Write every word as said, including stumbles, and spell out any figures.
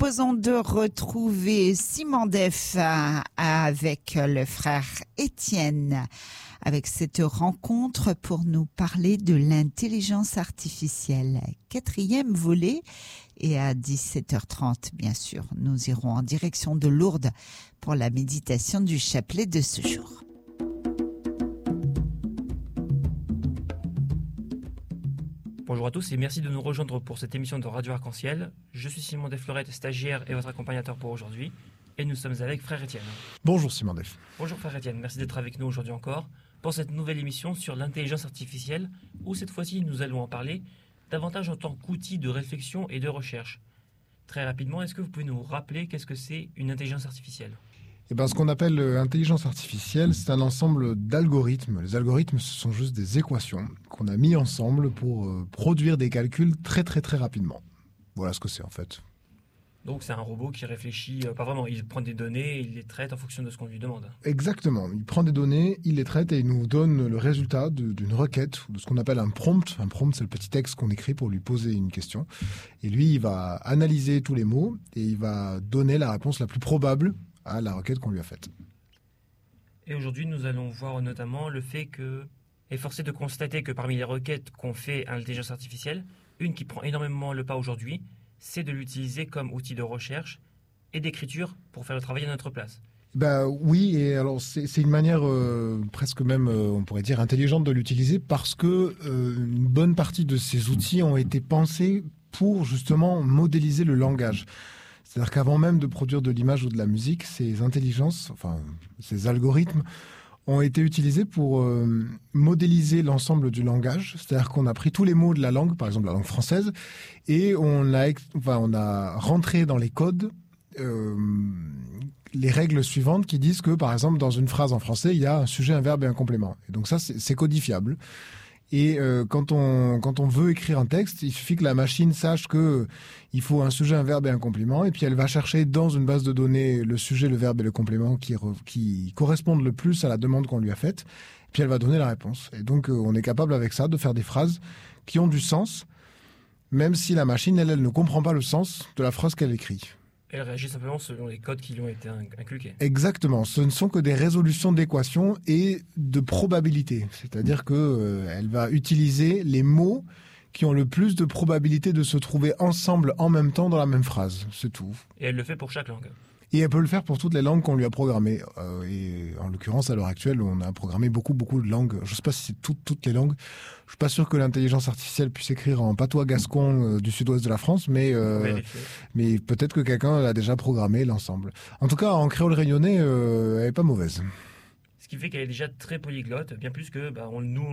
proposons de retrouver Simon Def avec le frère Étienne, avec cette rencontre pour nous parler de l'intelligence artificielle. Quatrième volet, et à dix-sept heures trente, bien sûr, nous irons en direction de Lourdes pour la méditation du chapelet de ce jour. Bonjour à tous et merci de nous rejoindre pour cette émission de Radio Arc-en-Ciel. Je suis Simon Desfleurette, stagiaire et votre accompagnateur pour aujourd'hui. Et nous sommes avec frère Étienne. Bonjour Simon Def. Bonjour frère Étienne, merci d'être avec nous aujourd'hui encore pour cette nouvelle émission sur l'intelligence artificielle où cette fois-ci nous allons en parler davantage en tant qu'outil de réflexion et de recherche. Très rapidement, est-ce que vous pouvez nous rappeler qu'est-ce que c'est une intelligence artificielle ? Eh ben, ce qu'on appelle l'intelligence artificielle, c'est un ensemble d'algorithmes. Les algorithmes, ce sont juste des équations qu'on a mis ensemble pour euh, produire des calculs très très très rapidement. Voilà ce que c'est en fait. Donc c'est un robot qui réfléchit, euh, pas vraiment, il prend des données et il les traite en fonction de ce qu'on lui demande. Exactement, il prend des données, il les traite et il nous donne le résultat de, d'une requête, de ce qu'on appelle un prompt. Un prompt, c'est le petit texte qu'on écrit pour lui poser une question. Et lui, il va analyser tous les mots et il va donner la réponse la plus probable à la requête qu'on lui a faite. Et aujourd'hui, nous allons voir notamment le fait que, est forcé de constater que parmi les requêtes qu'on fait à l'intelligence artificielle, une qui prend énormément le pas aujourd'hui, c'est de l'utiliser comme outil de recherche et d'écriture pour faire le travail à notre place. Ben oui, et alors c'est, c'est une manière euh, presque même, euh, on pourrait dire, intelligente de l'utiliser parce que euh, une bonne partie de ces outils ont été pensés pour justement modéliser le langage. C'est-à-dire qu'avant même de produire de l'image ou de la musique, ces intelligences, enfin ces algorithmes, ont été utilisés pour euh, modéliser l'ensemble du langage. C'est-à-dire qu'on a pris tous les mots de la langue, par exemple la langue française, et on a, enfin, on a rentré dans les codes euh, les règles suivantes qui disent que, par exemple, dans une phrase en français, il y a un sujet, un verbe et un complément. Et donc ça, c'est, c'est codifiable. Et euh, quand on quand on veut écrire un texte, il suffit que la machine sache que il faut un sujet, un verbe et un complément, et puis elle va chercher dans une base de données le sujet, le verbe et le complément qui re, qui correspondent le plus à la demande qu'on lui a faite, et puis elle va donner la réponse. Et donc euh, on est capable avec ça de faire des phrases qui ont du sens, même si la machine elle elle ne comprend pas le sens de la phrase qu'elle écrit. Elle réagit simplement selon les codes qui lui ont été inculqués. Exactement. Ce ne sont que des résolutions d'équations et de probabilités. C'est-à-dire que euh, elle va utiliser les mots qui ont le plus de probabilité de se trouver ensemble en même temps dans la même phrase. C'est tout. Et elle le fait pour chaque langue. Et elle peut le faire pour toutes les langues qu'on lui a programmées. Euh, et en l'occurrence, à l'heure actuelle, on a programmé beaucoup, beaucoup de langues. Je ne sais pas si c'est toutes, toutes les langues. Je suis pas sûr que l'intelligence artificielle puisse écrire en patois gascon euh, du sud-ouest de la France, mais euh, mais peut-être que quelqu'un l'a déjà programmé l'ensemble. En tout cas, en créole réunionnais, euh, elle est pas mauvaise. Ce qui fait qu'elle est déjà très polyglotte, bien plus que bah, on, nous,